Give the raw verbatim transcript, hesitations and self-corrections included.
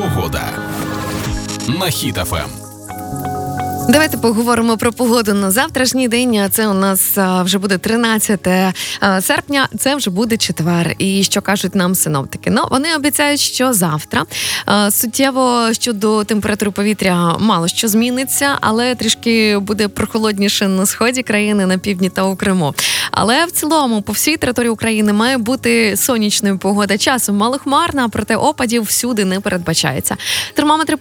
Погода на Хіт еф ем. Давайте поговоримо про погоду на завтрашній день. Це у нас вже буде тринадцяте серпня, це вже буде четвер. І що кажуть нам синоптики? Ну, вони обіцяють, що завтра суттєво щодо температури повітря мало що зміниться, але трішки буде прохолодніше на сході країни, на півдні та у Криму. Але в цілому по всій території України має бути сонячною погода. Часом малохмарна, проте опадів всюди не передбачається. Термометри